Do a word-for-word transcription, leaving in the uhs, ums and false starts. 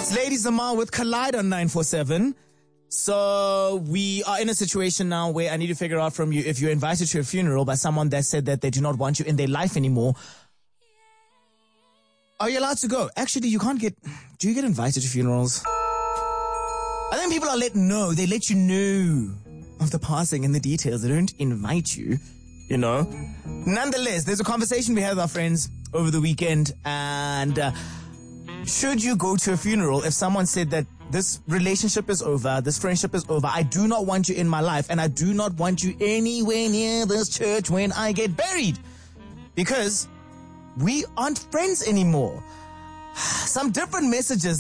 It's Lady Zamar with Collide on nine four seven. So we are in a situation now where I need to figure out from you if you're invited to a funeral by someone that said that they do not want you in their life anymore. Are you allowed to go? Actually, you can't get... Do you get invited to funerals? I think people are let know. They let you know of the passing and the details. They don't invite you, you know. Nonetheless, there's a conversation we had with our friends over the weekend. And uh, should you go to a funeral if someone said that this relationship is over, this friendship is over, I do not want you in my life, and I do not want you anywhere near this church when I get buried? Because we aren't friends anymore. Some different messages